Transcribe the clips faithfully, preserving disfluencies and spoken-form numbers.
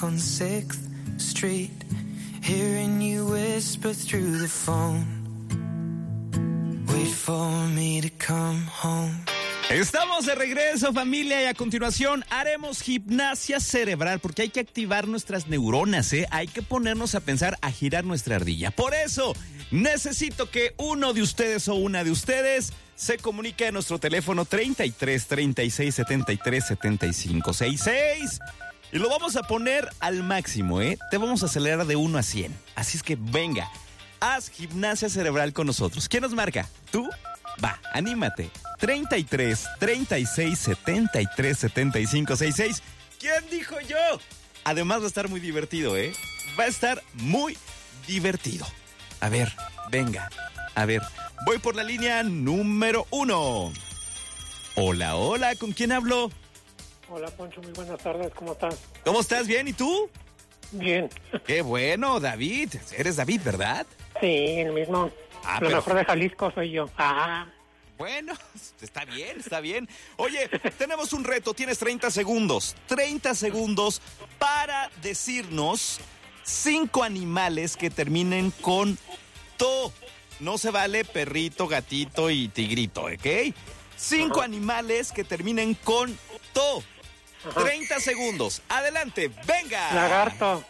on sixth Street, hearing you whisper through the phone. Wait for me to come home. Estamos de regreso, familia, y a continuación haremos gimnasia cerebral porque hay que activar nuestras neuronas, ¿eh? Hay que ponernos a pensar, a girar nuestra ardilla. Por eso, necesito que uno de ustedes o una de ustedes se comunique a nuestro teléfono treinta y tres, treinta y seis, setenta y tres, setenta y cinco, sesenta y seis. Y lo vamos a poner al máximo, ¿eh? Te vamos a acelerar de uno a cien. Así es que venga, haz gimnasia cerebral con nosotros. ¿Quién nos marca? ¿Tú? Va, anímate. treinta y tres, treinta y seis, setenta y tres, setenta y cinco, sesenta y seis. ¿Quién dijo yo? Además va a estar muy divertido, ¿eh? Va a estar muy divertido. A ver, venga. A ver, voy por la línea número uno. Hola, hola, ¿con quién hablo? Hola, Poncho, muy buenas tardes, ¿cómo estás? ¿Cómo estás? ¿Bien? ¿Y tú? Bien. Qué bueno, David. Eres David, ¿verdad? Sí, el mismo. Ah, Lo pero... mejor de Jalisco soy yo. Ah. Bueno, está bien, está bien. Oye, tenemos un reto, tienes treinta segundos. treinta segundos para decirnos cinco animales que terminen con to. No se vale perrito, gatito y tigrito, ¿ok? Cinco Ajá. animales que terminen con to. Ajá. treinta segundos. Adelante, venga. Lagarto.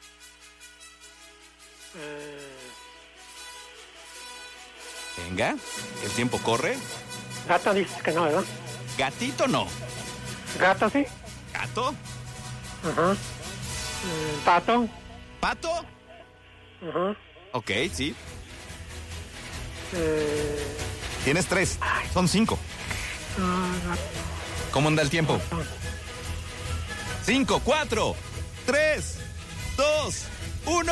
Eh... Venga, el tiempo corre. Gato dices que no, ¿verdad? Gatito no. Gato sí. Gato. Ajá. Mm, pato. Pato. Ajá. Ok, sí. Eh... Tienes tres. Son cinco. Uh, ¿Cómo anda el tiempo? Cinco, cuatro, tres, dos, uno.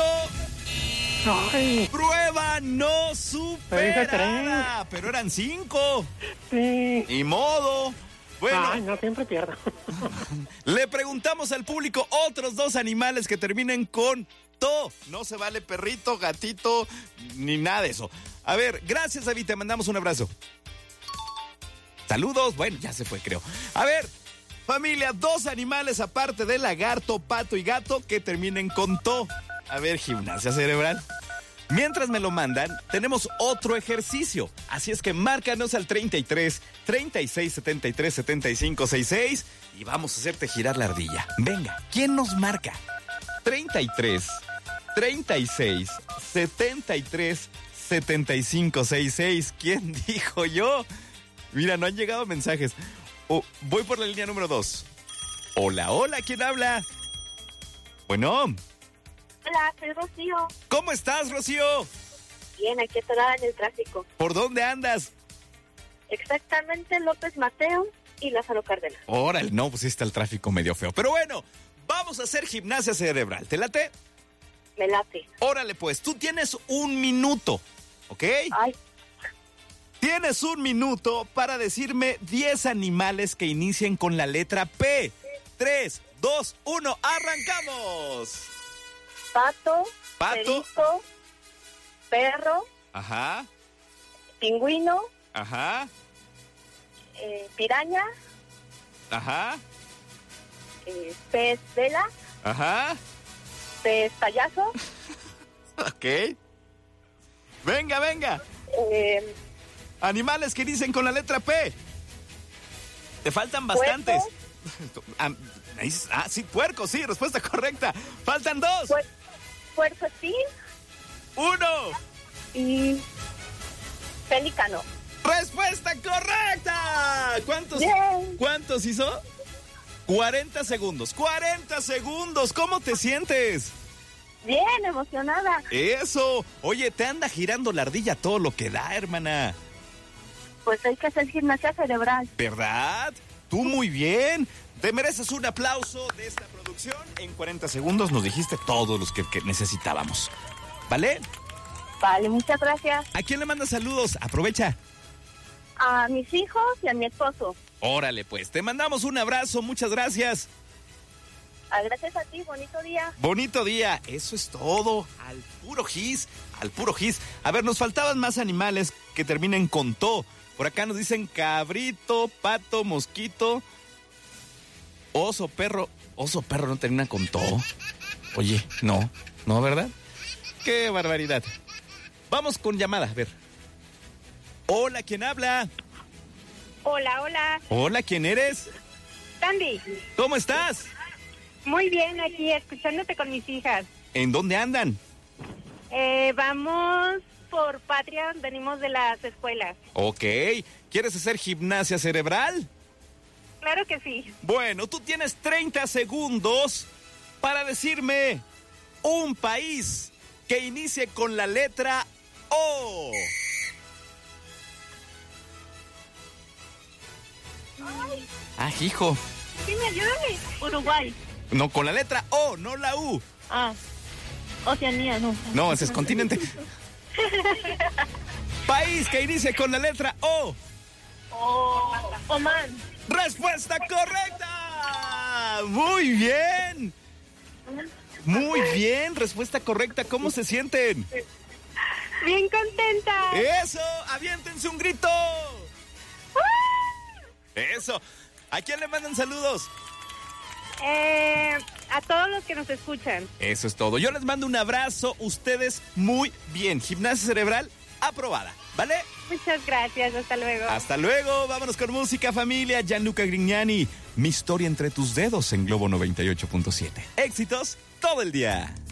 Ay. Prueba no superada. Pero eran cinco. Sí. Ni modo. Bueno. Ay, no, siempre pierdo. Le preguntamos al público otros dos animales que terminen con to. No se vale perrito, gatito, ni nada de eso. A ver, gracias, David, te mandamos un abrazo. Saludos. Bueno, ya se fue, creo. A ver, familia, dos animales aparte de lagarto, pato y gato que terminen con to. A ver, gimnasia cerebral. Mientras me lo mandan, tenemos otro ejercicio. Así es que márcanos al treinta y tres, treinta y seis, setenta y tres, setenta y cinco, sesenta y seis y vamos a hacerte girar la ardilla. Venga, ¿quién nos marca? treinta y tres, treinta y seis, setenta y tres, setenta y cinco, sesenta y seis. ¿Quién dijo yo? Mira, no han llegado mensajes. Oh, voy por la línea número dos. Hola, hola, ¿quién habla? Bueno... Hola, soy Rocío. ¿Cómo estás, Rocío? Bien, aquí atorada en el tráfico. ¿Por dónde andas? Exactamente López Mateo y Lázaro Cárdenas. Órale, no, pues sí está el tráfico medio feo. Pero bueno, vamos a hacer gimnasia cerebral. ¿Te late? Me late. Órale, pues, tú tienes un minuto, ¿ok? Ay. Tienes un minuto para decirme diez animales que inicien con la letra P. tres, dos, uno, ¡arrancamos! Pato, Pato, perito, perro, ajá, pingüino, ajá, eh, piraña, ajá, eh, pez vela, ajá, pez payaso. Ok. Venga, venga. Eh, Animales que dicen con la letra P. Te faltan bastantes. Ah, ah, sí, puerco, sí, respuesta correcta. Faltan dos. Puer- puercoespín. Uno. Y pelícano. Respuesta correcta. ¿Cuántos, Bien. ¿Cuántos hizo? cuarenta segundos. cuarenta segundos. ¿Cómo te sientes? Bien, emocionada. Eso. Oye, te anda girando la ardilla todo lo que da, hermana. Pues hay que hacer gimnasia cerebral. ¿Verdad? Tú muy bien. Te mereces un aplauso de esta producción. En cuarenta segundos nos dijiste todos los que, que necesitábamos. ¿Vale? Vale, muchas gracias. ¿A quién le mandas saludos? Aprovecha. A mis hijos y a mi esposo. Órale, pues. Te mandamos un abrazo. Muchas gracias. Ah, gracias a ti. Bonito día. Bonito día. Eso es todo. Al puro gis. Al puro gis. A ver, nos faltaban más animales que terminen con to. Por acá nos dicen cabrito, pato, mosquito, oso, perro. Oso perro no termina con to. Oye, no, no, ¿verdad? ¡Qué barbaridad! Vamos con llamada, a ver. Hola, ¿quién habla? Hola, hola. Hola, ¿quién eres? Sandy. ¿Cómo estás? Muy bien, aquí escuchándote con mis hijas. ¿En dónde andan? Eh, vamos por Patria, venimos de las escuelas. Ok. ¿Quieres hacer gimnasia cerebral? Claro que sí. Bueno, tú tienes treinta segundos para decirme un país que inicie con la letra O. Ah, hijo. Sí, me ayúdame. Uruguay. No, con la letra O, no la U. Ah, Oceanía, no. No, ese es continente. País que inicie con la letra O. Oh, Oman. ¡Respuesta correcta! ¡Muy bien! Muy bien, respuesta correcta. ¿Cómo se sienten? Bien contenta. ¡Eso! ¡Aviéntense un grito! ¡Eso! ¿A quién le mandan saludos? Eh, a todos los que nos escuchan. Eso es todo. Yo les mando un abrazo. Ustedes muy bien. Gimnasia cerebral aprobada, ¿vale? Muchas gracias, hasta luego. Hasta luego. Vámonos con música, familia. Gianluca Grignani. Mi historia entre tus dedos en Globo noventa y ocho punto siete. Éxitos todo el día.